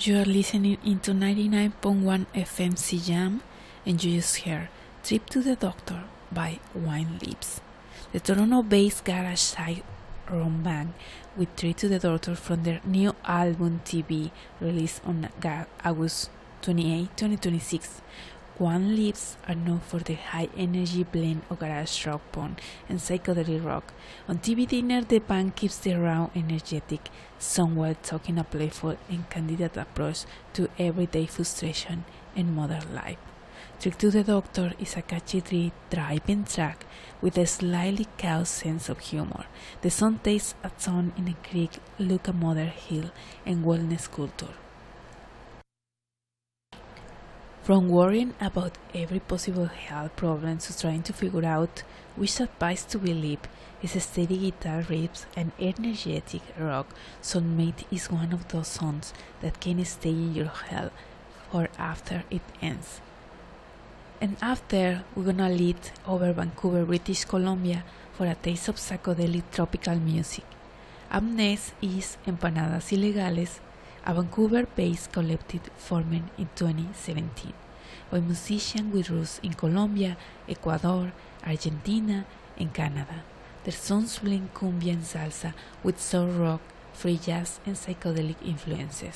You are listening into 99.1 FM CJAM, and you just heard Trip to the Doctor by Wine Lips. The Toronto-based garage side rock band with Trip to the Doctor from their new album TV released on August 28, 2026. Wine Lips are known for their high-energy blend of garage rock, punk, and psychedelic rock. On TV dinner, the band keeps the raw, energetic song while taking a playful and candid approach to everyday frustration and modern life. Trip to the Doctor is a catchy driving track with a slightly chaotic sense of humor. The song takes a turn in a creek, look at Mother Hill, and wellness culture. From worrying about every possible health problem to trying to figure out which advice to believe, is steady guitar riffs and energetic rock soundmate is one of those songs that can stay in your head for after it ends. And after, we're gonna lead over Vancouver, British Columbia for a taste of psychedelic tropical music. Up next is Empanadas Ilegales, a Vancouver-based collective formed in 2017 by musicians with roots in Colombia, Ecuador, Argentina, and Canada. Their songs blend cumbia and salsa with soul rock, free jazz, and psychedelic influences.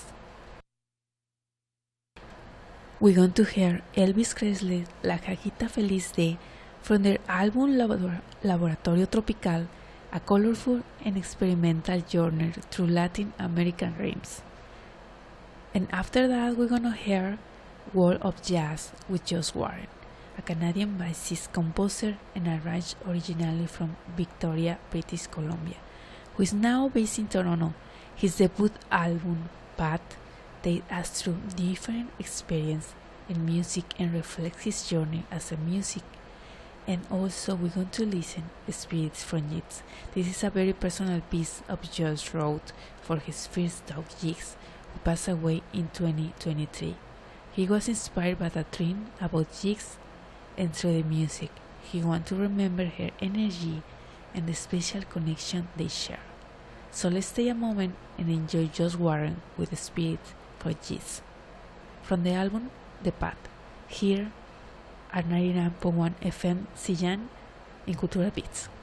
We're going to hear Elvis Presley's La Cajita Feliz de from their album Laboratorio Tropical, a colorful and experimental journey through Latin American rhythms. And after that, we're gonna hear World of Jazz with Josh Warren, a Canadian bassist, composer, and arranger originally from Victoria, British Columbia, who is now based in Toronto. His debut album, Path, takes us through different experiences in music and reflects his journey as a musician. And also, we're going to listen to Spirits from Jigs. This is a very personal piece of Josh wrote for his first dog, Jigs, who passed away in 2023. He was inspired by the dream about Jigs, and through the music, he wanted to remember her energy and the special connection they share. So let's take a moment and enjoy Josh Warren with the Spirit for Jigs. From the album The Path, here at 99.1 FM CJAM in Cultura Beats.